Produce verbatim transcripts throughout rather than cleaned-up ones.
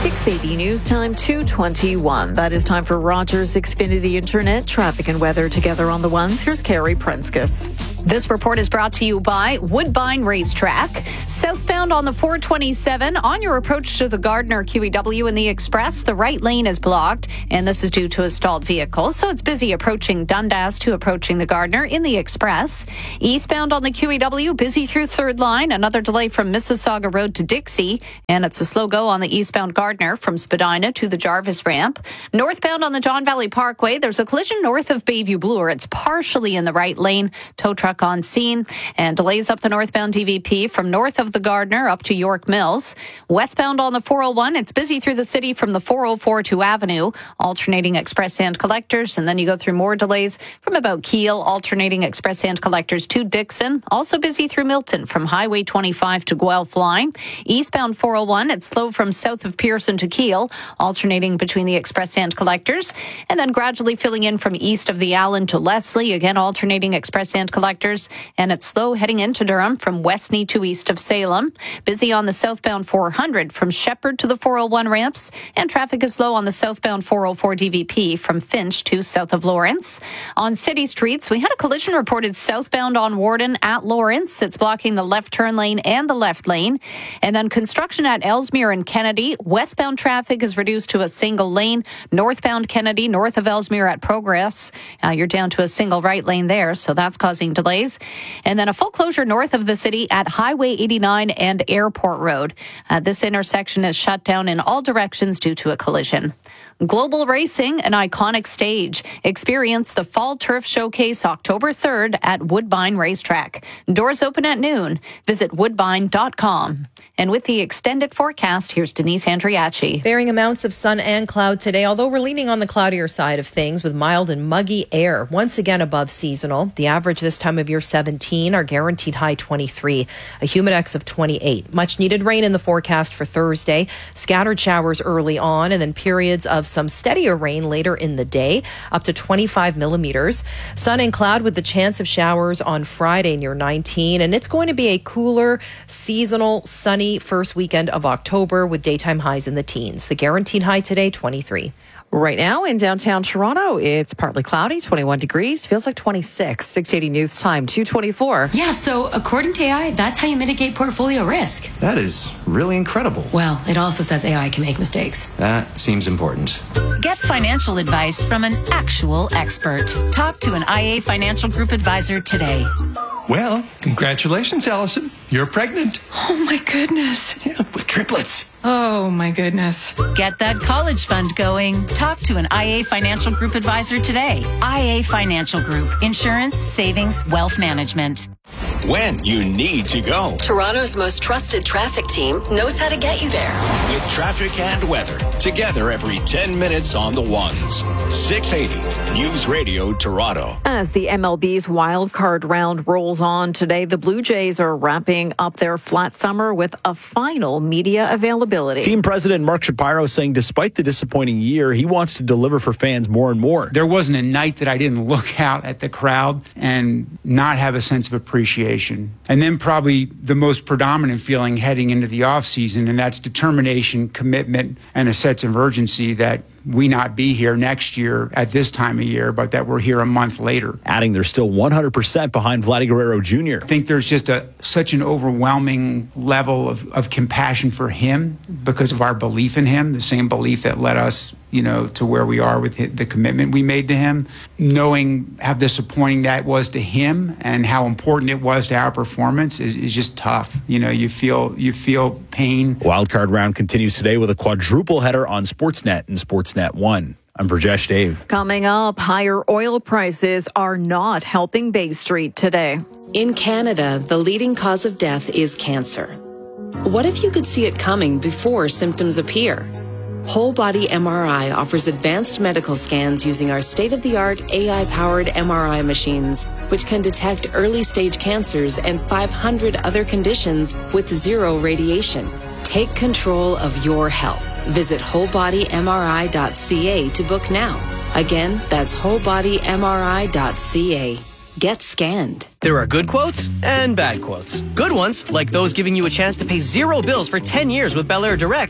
six eighty News Time, two twenty-one. That is time for Rogers Xfinity Internet. Traffic and weather together on the ones. Here's Carrie Prenskus. This report is brought to you by Woodbine Racetrack. Southbound on the four twenty-seven, on your approach to the Gardner Q E W in the Express, the right lane is blocked, and this is due to a stalled vehicle. So it's busy approaching Dundas to approaching the Gardner in the Express. Eastbound on the Q E W, busy through third line. Another delay from Mississauga Road to Dixie, and it's a slow go on the eastbound Gardner from Spadina to the Jarvis ramp. Northbound on the Don Valley Parkway, there's a collision north of Bayview Bloor. It's partially in the right lane. Tow truck on scene, and delays up the northbound D V P from north of the Gardner up to York Mills. Westbound on the four oh one, it's busy through the city from the four oh four to Avenue, alternating express and collectors, and then you go through more delays from about Kiel, alternating express and collectors to Dixon. Also busy through Milton from Highway twenty-five to Guelph line. Eastbound four oh one, it's slow from south of Pearson to Kiel, alternating between the express and collectors, and then gradually filling in from east of the Allen to Leslie, again alternating express and collectors. And it's slow heading into Durham from Westney to east of Salem. Busy on the southbound four hundred from Shepherd to the four oh one ramps. And traffic is slow on the southbound four oh four D V P from Finch to south of Lawrence. On city streets, we had a collision reported southbound on Warden at Lawrence. It's blocking the left turn lane and the left lane. And then construction at Ellesmere and Kennedy. Westbound traffic is reduced to a single lane. Northbound Kennedy, north of Ellesmere at Progress. Uh, you're down to a single right lane there, so that's causing delays. And then a full closure north of the city at Highway eighty-nine and Airport Road. Uh, this intersection is shut down in all directions due to a collision. Global Racing, an iconic stage. Experience the Fall Turf Showcase October third at Woodbine Racetrack. Doors open at noon. Visit woodbine dot com. And with the extended forecast, here's Denise Andriachi. Varying amounts of sun and cloud today, although we're leaning on the cloudier side of things with mild and muggy air. Once again above seasonal. The average this time of year seventeen, our guaranteed high twenty-three, a humidex of twenty-eight. Much needed rain in the forecast for Thursday. Scattered showers early on and then periods of some steadier rain later in the day, up to twenty-five millimeters. Sun and cloud with the chance of showers on Friday near nineteen. And it's going to be a cooler, seasonal, sunny first weekend of October with daytime highs in the teens. The guaranteed high today, twenty-three. Right now in downtown Toronto, it's partly cloudy, twenty-one degrees, feels like twenty-six. six eighty News Time, two twenty-four. Yeah, so according to A I, that's how you mitigate portfolio risk. That is really incredible. Well, it also says A I can make mistakes. That seems important. Get financial advice from an actual expert. Talk to an I A Financial Group advisor today. Well, congratulations, Allison. You're pregnant. Oh, my goodness. Yeah, with triplets. Oh, my goodness. Get that college fund going. Talk to an I A Financial Group advisor today. I A Financial Group. Insurance, savings, wealth management. When you need to go. Toronto's most trusted traffic team knows how to get you there. With traffic and weather. Together every ten minutes on the ones. six eighty News Radio Toronto. As the M L B's wild card round rolls on today, the Blue Jays are wrapping up their flat summer with a final media availability. Team president Mark Shapiro saying despite the disappointing year, he wants to deliver for fans more and more. There wasn't a night that I didn't look out at the crowd and not have a sense of appreciation. And then probably the most predominant feeling heading into the offseason, and that's determination, commitment, and a sense of urgency that we not be here next year at this time of year, but that we're here a month later. Adding they're still one hundred percent behind Vladdy Guerrero Junior I think there's just a such an overwhelming level of, of compassion for him because of our belief in him, the same belief that led us, you know, to where we are with the commitment we made to him. Knowing how disappointing that was to him and how important it was to our performance is, is just tough. You know, you feel you feel pain. Wildcard round continues today with a quadruple header on Sportsnet and Sportsnet one. I'm Burjesh Dave. Coming up, higher oil prices are not helping Bay Street today. In Canada, the leading cause of death is cancer. What if you could see it coming before symptoms appear? Whole Body M R I offers advanced medical scans using our state-of-the-art A I-powered M R I machines, which can detect early-stage cancers and five hundred other conditions with zero radiation. Take control of your health. Visit whole body M R I dot C A to book now. Again, that's whole body M R I dot C A. Get scanned. There are good quotes and bad quotes. Good ones, like those giving you a chance to pay zero bills for ten years with Bel Air Direct.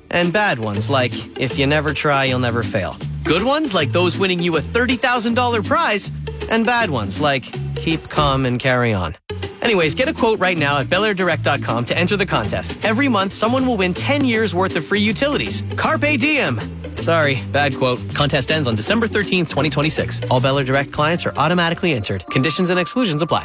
and bad ones like if you never try, you'll never fail. Good ones like those winning you a thirty thousand dollars prize, and bad ones like keep calm and carry on. Anyways, get a quote right now at bel air direct dot com to enter the contest. Every month, someone will win ten years worth of free utilities. Carpe diem. Sorry, bad quote. Contest ends on December thirteenth, twenty twenty-six. All Bel Air Direct clients are automatically entered. Conditions and exclusions apply.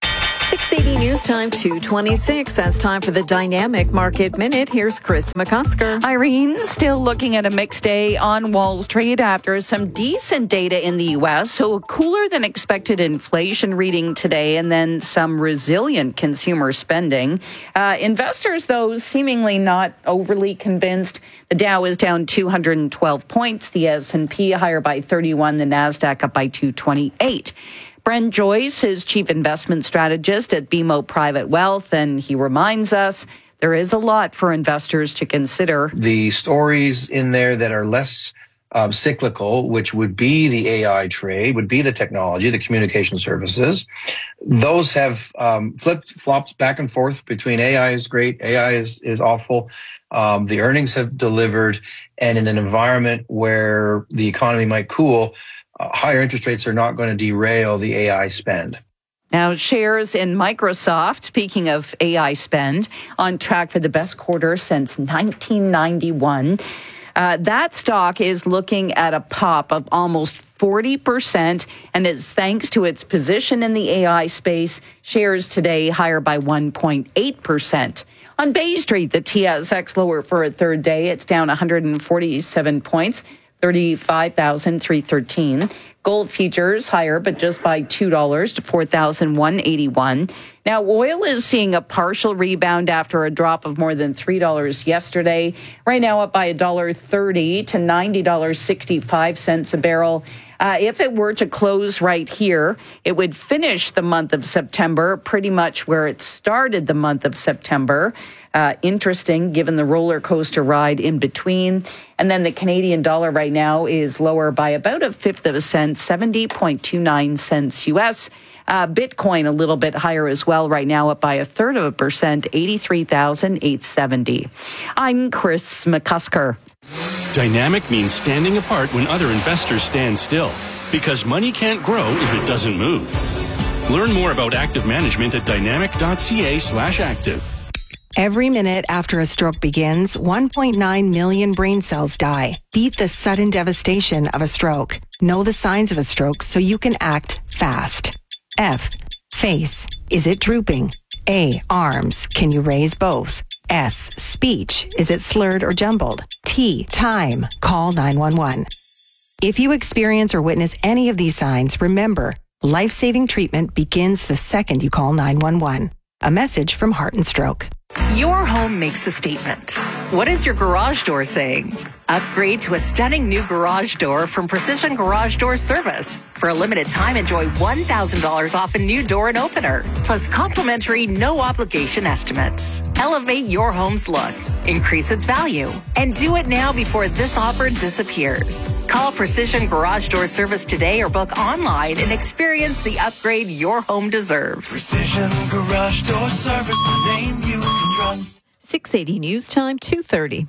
six eighty News Time, two twenty-six. That's time for the Dynamic Market Minute. Here's Chris McCusker. Irene, still looking at a mixed day on Wall Street after some decent data in the U S. So a cooler than expected inflation reading today and then some resilient consumer spending. Uh, investors, though, seemingly not overly convinced. The Dow is down two hundred twelve points. The S and P higher by thirty-one. The NASDAQ up by two twenty-eight. Brent Joyce is chief investment strategist at B M O Private Wealth, and he reminds us there is a lot for investors to consider. The stories in there that are less um, cyclical, which would be the A I trade, would be the technology, the communication services, those have um, flipped, flopped back and forth between A I is great, A I is, is awful. Um, the earnings have delivered, and in an environment where the economy might cool, Uh, higher interest rates are not going to derail the A I spend. Now, shares in Microsoft, speaking of A I spend, on track for the best quarter since nineteen ninety-one. Uh, that stock is looking at a pop of almost forty percent, and it's thanks to its position in the A I space. Shares today higher by one point eight percent. On Bay Street, the T S X lower for a third day. It's down one hundred forty-seven points. thirty-five thousand three hundred thirteen. Gold futures higher, but just by two dollars to four thousand one hundred eighty-one. Now, oil is seeing a partial rebound after a drop of more than three dollars yesterday. Right now up by one dollar thirty to ninety dollars and sixty-five cents a barrel. Uh, if it were to close right here, it would finish the month of September pretty much where it started the month of September. Uh, interesting, given the roller coaster ride in between. And then the Canadian dollar right now is lower by about a fifth of a cent, seventy point two nine cents U S. Uh, Bitcoin a little bit higher as well right now, up by a third of a percent, eighty-three thousand eight hundred seventy. I'm Chris McCusker. Dynamic means standing apart when other investors stand still, because money can't grow if it doesn't move. Learn more about active management at dynamic.ca slash active. Every minute after a stroke begins, one point nine million brain cells die. Beat the sudden devastation of a stroke. Know the signs of a stroke so you can act fast. F. Face. Is it drooping? A. Arms. Can you raise both? S. Speech. Is it slurred or jumbled? T. Time. Call nine one one. If you experience or witness any of these signs, remember, life-saving treatment begins the second you call nine one one. A message from Heart and Stroke. Your home makes a statement. What is your garage door saying? Upgrade to a stunning new garage door from Precision Garage Door Service. For a limited time, enjoy one thousand dollars off a new door and opener, plus complimentary no-obligation estimates. Elevate your home's look, increase its value, and do it now before this offer disappears. Call Precision Garage Door Service today or book online and experience the upgrade your home deserves. Precision Garage Door Service, the name you can trust. six eighty News Time, two thirty.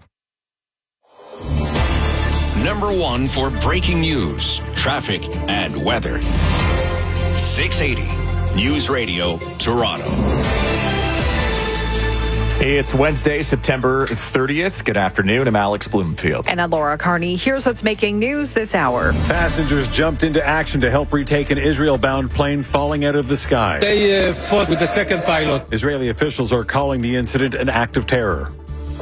Number one for breaking news, traffic, and weather. six eighty News Radio, Toronto. It's Wednesday, September thirtieth. Good afternoon. I'm Alex Bloomfield. And I'm Laura Carney. Here's what's making news this hour. Passengers jumped into action to help retake an Israel-bound plane falling out of the sky. They uh, fought with the second pilot. Israeli officials are calling the incident an act of terror.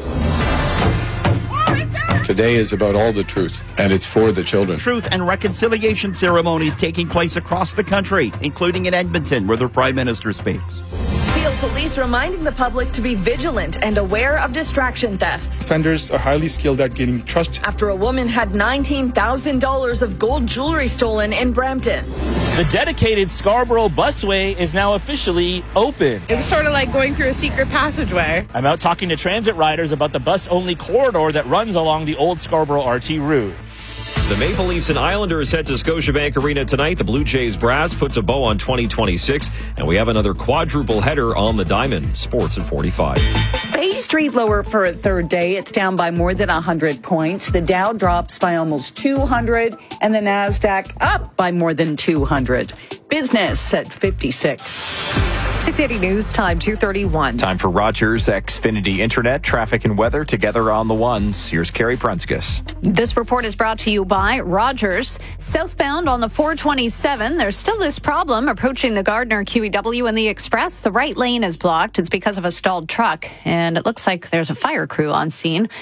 Today is about all the truth, and it's for the children. Truth and reconciliation ceremonies taking place across the country, including in Edmonton, where the Prime Minister speaks. Peel police reminding the public to be vigilant and aware of distraction thefts. Offenders are highly skilled at gaining trust. After a woman had nineteen thousand dollars of gold jewelry stolen in Brampton. The dedicated Scarborough busway is now officially open. It was sort of like going through a secret passageway. I'm out talking to transit riders about the bus-only corridor that runs along the old Scarborough R T route. The Maple Leafs and Islanders head to Scotiabank Arena tonight. The Blue Jays brass puts a bow on twenty twenty-six, and we have another quadruple header on the diamond. Sports at forty-five. A Street lower for a third day. It's down by more than one hundred points. The Dow drops by almost two hundred, and the NASDAQ up by more than two hundred. Business at fifty-six. six eighty News Time, two thirty-one. Time for Rogers Xfinity Internet, traffic and weather together on the ones. Here's Carrie Prunskis. This report is brought to you by Rogers. Southbound on the four twenty-seven, there's still this problem approaching the Gardner Q E W and the Express. The right lane is blocked. It's because of a stalled truck, and it looks like there's a fire crew on scene.